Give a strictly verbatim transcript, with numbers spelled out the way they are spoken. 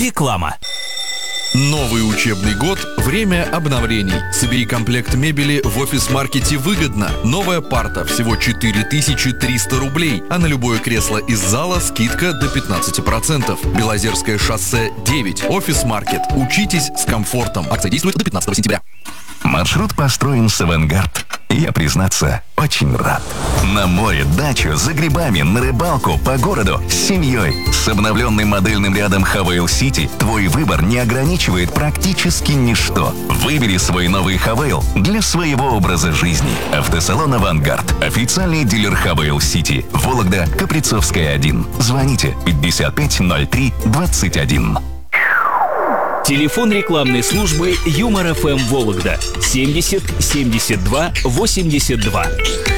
Реклама. Новый учебный год – время обновлений. Собери комплект мебели в офис-маркете выгодно. Новая парта – всего четыре тысячи триста рублей, а на любое кресло из зала скидка до пятнадцати процентов. Белозерское шоссе девять. Офис-маркет. Учитесь с комфортом. Акция действует до пятнадцатого сентября. Маршрут построен с «Авангард». Я, признаться, очень рад. На море, дачу, за грибами, на рыбалку, по городу, с семьей. С обновленным модельным рядом Хавейл Сити твой выбор не ограничивает практически ничто. Выбери свой новый Хавейл для своего образа жизни. Автосалон «Авангард». Официальный дилер Хавейл Сити. Вологда, Каприцовская, один. Звоните пятьдесят пять ноль три двадцать один. Телефон рекламной службы Юмор эф эм Вологда семьдесят семьдесят два восемьдесят два.